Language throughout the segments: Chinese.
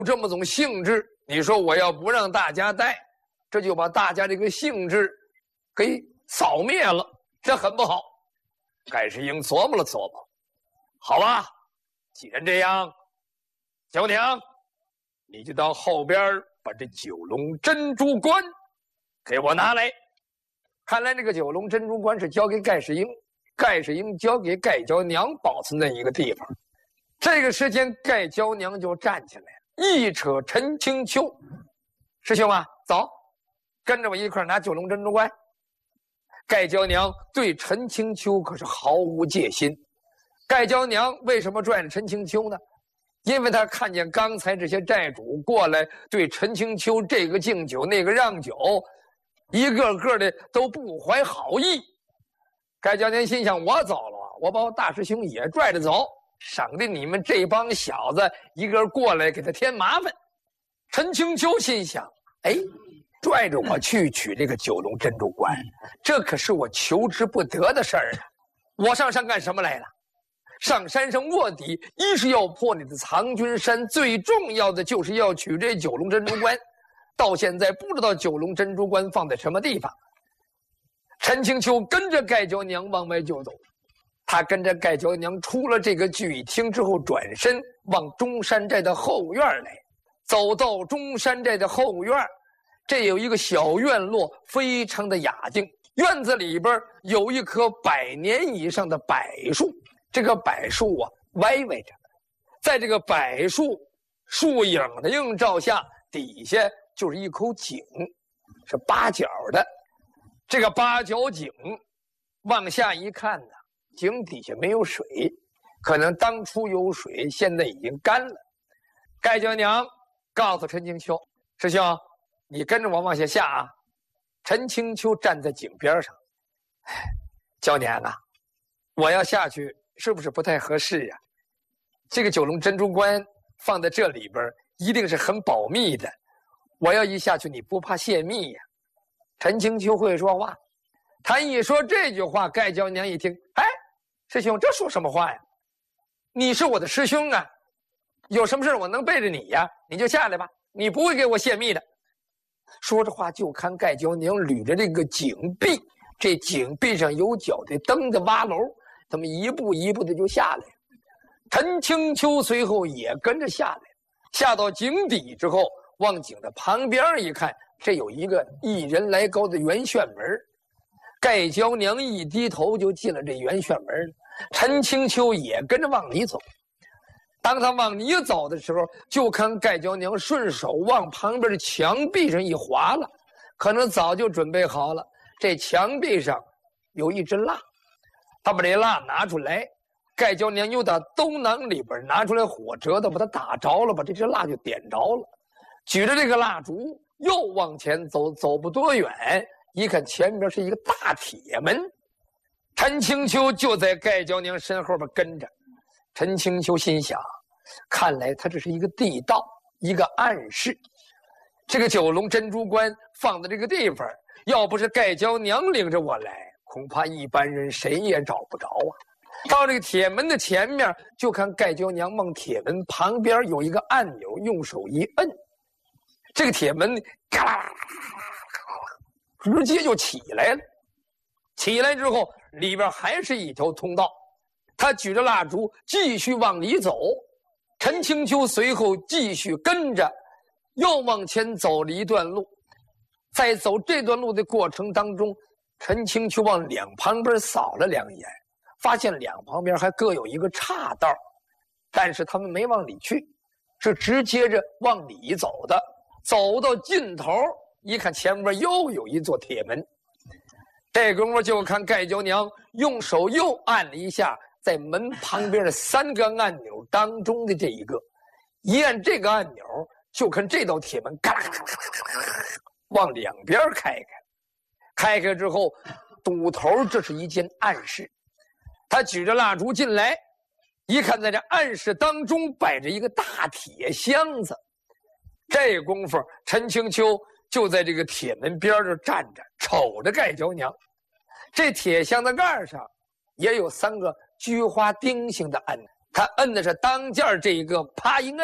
这么种兴致，你说我要不让大家带，这就把大家这个兴致给扫灭了，这很不好。盖世英琢磨了琢磨，好吧，既然这样，小娘，你就到后边把这九龙珍珠冠给我拿来。看来这个九龙珍珠冠是交给盖世英，盖世英交给盖娇娘保存在一个地方。这个时间，盖娇娘就站起来，一扯陈青秋：“师兄啊，走，跟着我一块拿九龙珍珠冠。”盖娇娘对陈青秋可是毫无戒心。盖娇娘为什么拽着陈青秋呢？因为他看见刚才这些债主过来对陈青秋这个敬酒那个让酒，一个个的都不怀好意。盖娇娘心想：我走了，我把我大师兄也拽着走，省得你们这帮小子一个过来给他添麻烦。陈青秋心想：哎，拽着我去取这个九龙珍珠冠，这可是我求之不得的事儿啊！我上山干什么来了？上山上卧底，一是要破你的藏军山，最重要的就是要取这九龙珍珠冠。到现在不知道九龙珍珠冠放在什么地方。陈青秋跟着盖娇娘往外就走，他跟着盖娇娘出了这个聚厅之后，转身往中山寨的后院来。走到中山寨的后院，这有一个小院落，非常的雅静。院子里边有一棵100年以上的柏树，这个柏树啊歪歪着，在这个柏树树影的映照下，底下就是一口井，是八角的。这个八角井往下一看呢，井底下没有水，可能当初有水，现在已经干了。盖娇娘告诉陈青秋：“师兄，你跟着我往下下啊。”陈青秋站在井边上：“娇娘啊，我要下去是不是不太合适啊？这个九龙珍珠冠放在这里边，一定是很保密的。我要一下去，你不怕泄密呀？”陈青秋会说话，他一说这句话，盖娇娘一听：“哎，师兄，这说什么话呀？你是我的师兄啊，有什么事我能背着你呀？你就下来吧，你不会给我泄密的。”说着话，就看盖娇娘捋着这个井壁，这井壁上有脚的蹬的挖楼，他们一步一步的就下来。陈青秋随后也跟着下来，下到井底之后，往井的旁边一看，这有一个1人来高的圆旋门。盖娇娘一低头就进了这圆旋门，陈青秋也跟着往里走。当他往里走的时候，就看盖娇娘顺手往旁边的墙壁上一划了，可能早就准备好了。这墙壁上有一支蜡，他把这蜡拿出来，盖娇娘又打兜囊里边拿出来火折子，把它打着了，把这支蜡就点着了。举着这个蜡烛又往前走，走不多远，一看前边是一个大铁门。陈青秋就在盖娇娘身后边跟着。陈青秋心想，看来他这是一个地道，一个暗示。这个九龙珍珠冠放在这个地方，要不是盖娇娘领着我来，恐怕一般人谁也找不着啊。到这个铁门的前面，就看盖娇娘往铁门旁边有一个按钮，用手一摁，这个铁门嘎啦啦啦啦啦，直接就起来了。起来之后，里边还是一条通道。他举着蜡烛继续往里走，陈青秋随后继续跟着，又往前走了一段路。在走这段路的过程当中，陈青秋往两旁边扫了2眼，发现两旁边还各有一个岔道，但是他们没往里去，是直接着往里走的。走到尽头，一看前边又有一座铁门。这功夫就看盖娇娘用手又按了一下在门旁边的3个按钮当中的这一个，一按这个按钮，就看这道铁门嘎啦嘎啦嘎啦嘎啦往两边开开。开开之后，堵头这是一件暗室。他举着蜡烛进来，一看在这暗室当中摆着一个大铁箱子。这功夫，陈青秋就在这个铁门边上站着，瞅着盖娇娘。这铁箱子盖上也有3个菊花钉形的按钮，他摁的是当间这一个，啪一摁，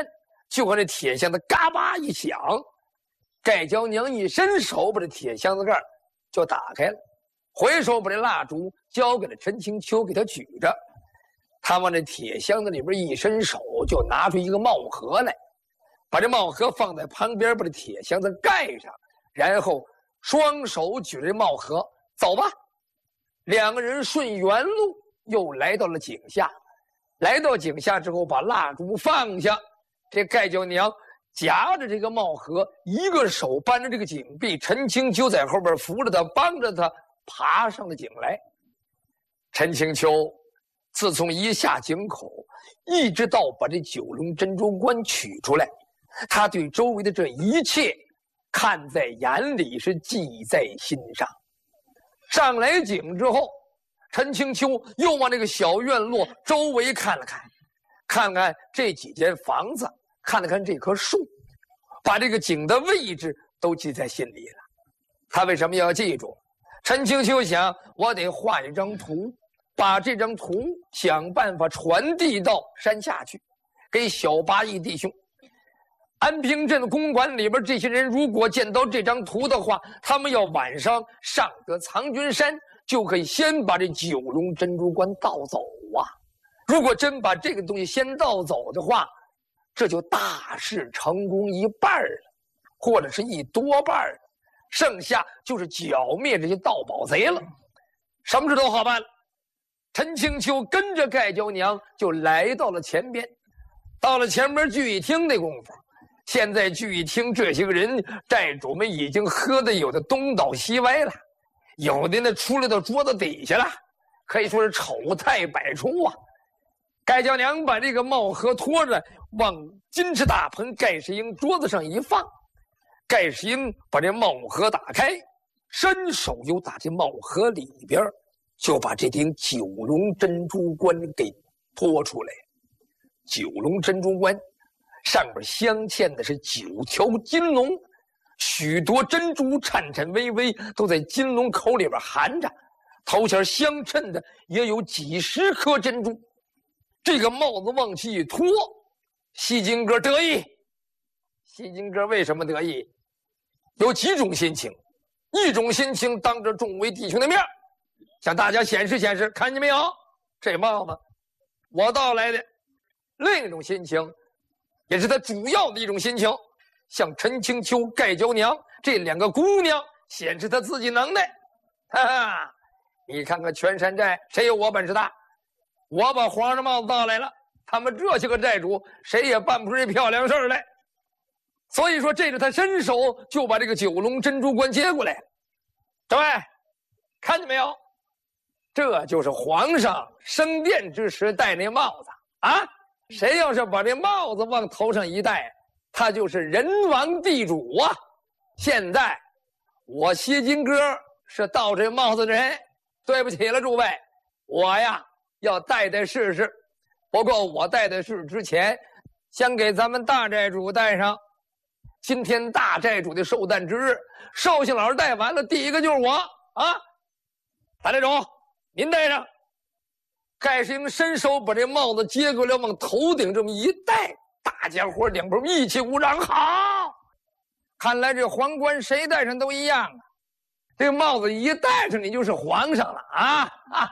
就看这铁箱子嘎巴一响，盖娇娘一伸手把这铁箱子盖就打开了，回手把这蜡烛交给了陈清秋，给他举着。他往这铁箱子里边一伸手，就拿出一个帽盒来，把这帽盒放在旁边，把这铁箱子盖上，然后双手举着帽盒，走吧。两个人顺原路又来到了井下，来到井下之后，把蜡烛放下，这盖娇娘夹着这个帽盒，一个手扳着这个井壁，陈清秋在后边扶着他，帮着他爬上了井来。陈清秋自从一下井口，一直到把这九龙珍珠冠取出来，他对周围的这一切看在眼里，是记在心上。上来井之后，陈清秋又往这个小院落周围看了看，看看这几间房子，看了看这棵树，把这个井的位置都记在心里了。他为什么要记住？陈清秋想，我得画一张图，把这张图想办法传递到山下去，给小八义弟兄。安平镇公馆里边这些人如果见到这张图的话，他们要晚上上得藏军山，就可以先把这九龙珍珠冠盗走啊。如果真把这个东西先盗走的话，这就大事成功一半了，或者是一多半了，剩下就是剿灭这些盗宝贼了。什么事都好办了。陈清秋跟着盖娇娘就来到了前边，到了前边聚义厅那功夫，现在聚义厅这些个人寨主们已经喝的有的东倒西歪了，有的呢出来到桌子底下了，可以说是丑态百出啊。盖娇娘把这个帽盒拖着往金翅大棚盖世英桌子上一放，盖世英把这帽盒打开，伸手又打这帽盒里边，就把这顶九龙珍珠冠给拖出来。九龙珍珠冠上边镶嵌的是9条金龙，许多珍珠颤颤巍巍都在金龙口里边含着，头前相衬的也有几十颗珍珠。这个帽子往起一脱，西京哥得意。西京哥为什么得意？有几种心情。一种心情，当着众位弟兄的面向大家显示显示，看见没有，这帽子我盗来的。另一种心情，也是他主要的一种心情，向陈清秋、盖娇娘这两个姑娘显示他自己能耐。哈哈，你看看全山寨谁有我本事大？我把皇上帽子盗来了，他们这些个寨主谁也办不出这漂亮事儿来。所以说这是他伸手就把这个九龙珍珠冠接过来。各位看见没有，这就是皇上升殿之时戴那帽子啊！谁要是把这帽子往头上一戴，他就是人王地主啊！现在我西金哥是盗这帽子的人，对不起了诸位，我呀要戴戴试试。不过我戴戴试之前，先给咱们大寨主戴上。今天大寨主的寿诞之日，寿星老师戴完了，第一个就是我啊！大寨主，您戴上。盖世英伸手把这帽子接过来，往头顶这么一戴，大家伙两边一起鼓掌。好，看来这皇冠谁戴上都一样啊！这个帽子一戴上，你就是皇上了啊！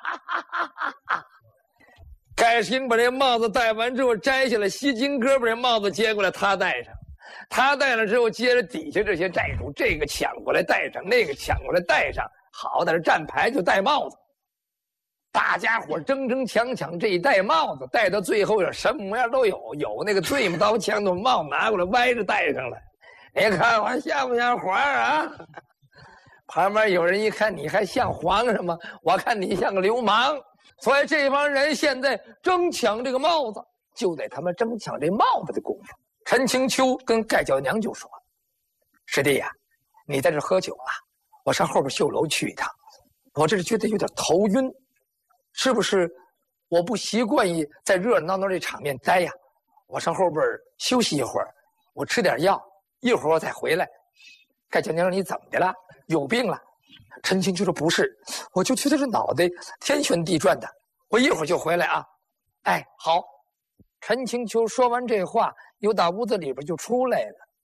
盖世英把这帽子戴完之后摘下来，西金哥把这帽子接过来，他戴上。他戴了之后，接着底下这些寨主，这个抢过来戴上，那个抢过来戴上，好在这站牌就戴帽子。大家伙争争抢抢，这一戴帽子，戴到最后有什么模样都有，有那个对木刀枪的帽子拿过来歪着戴上了。你看我像不像皇上啊？旁边有人一看，你还像皇上吗？我看你像个流氓。所以这帮人现在争抢这个帽子，就在他们争抢这帽子的功夫，陈清秋跟盖娇娘就说：“师弟呀，你在这喝酒啊？我上后边绣楼去一趟，我这是觉得有点头晕。是不是我不习惯于在热热闹闹这场面待呀？我上后边休息一会儿，我吃点药，一会儿我再回来。”盖娇娘，你怎么的了？有病了？陈清秋说：“不是，我就觉得这脑袋天旋地转的，我一会儿就回来啊。”哎，好。陈清秋说完这话， 又到屋子里边就出来了。